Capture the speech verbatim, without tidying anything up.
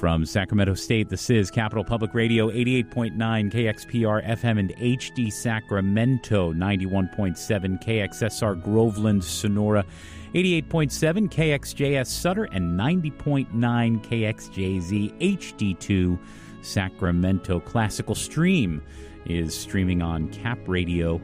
From Sacramento State, this is Capital Public Radio, eighty-eight point nine K X P R F M and H D Sacramento, ninety-one point seven K X S R Groveland, Sonora, eighty-eight point seven K X J S Sutter, and ninety point nine K X J Z H D two Sacramento. Classical Stream is streaming on Cap Radio